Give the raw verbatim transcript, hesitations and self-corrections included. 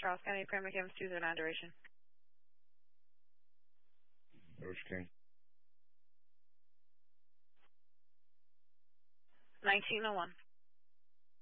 Charles County, Kramer Campus two zero nine duration. Ocean King. nineteen oh one.